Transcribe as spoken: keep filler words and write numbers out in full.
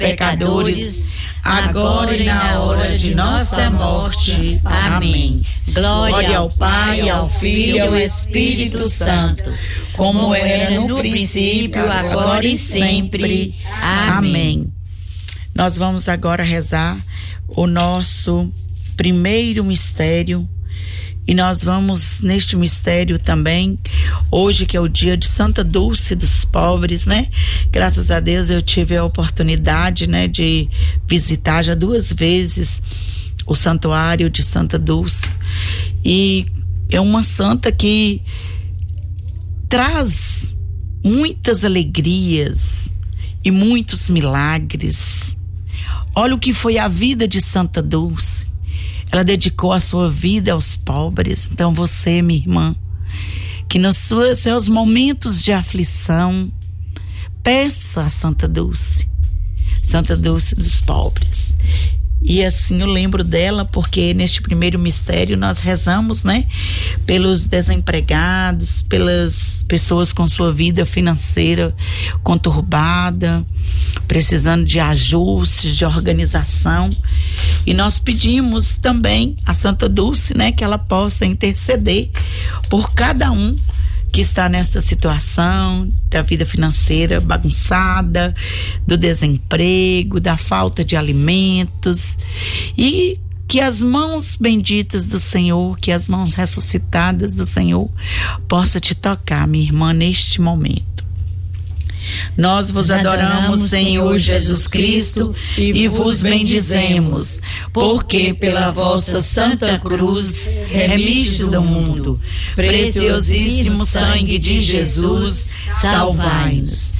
pecadores, agora e na hora de nossa morte. Amém. Glória ao Pai, ao Filho e ao Espírito Santo, como era no princípio, agora e sempre. Amém. Nós vamos agora rezar o nosso primeiro mistério. E nós vamos neste mistério também, hoje que é o dia de Santa Dulce dos pobres, né? Graças a Deus eu tive a oportunidade, né, de visitar já duas vezes o santuário de Santa Dulce. E é uma santa que traz muitas alegrias e muitos milagres. Olha o que foi a vida de Santa Dulce. Ela dedicou a sua vida aos pobres. Então você, minha irmã, que nos seus momentos de aflição, peça a Santa Dulce, Santa Dulce dos pobres. E assim eu lembro dela porque neste primeiro mistério nós rezamos, né, pelos desempregados, pelas pessoas com sua vida financeira conturbada, precisando de ajustes, de organização. E nós pedimos também a Santa Dulce, né, que ela possa interceder por cada um que está nessa situação da vida financeira bagunçada, do desemprego, da falta de alimentos, e que as mãos benditas do Senhor, que as mãos ressuscitadas do Senhor possa te tocar, minha irmã, neste momento. Nós vos adoramos, Senhor Jesus Cristo, e vos bendizemos, porque pela vossa santa cruz remistes ao mundo. Preciosíssimo sangue de Jesus, salvai-nos.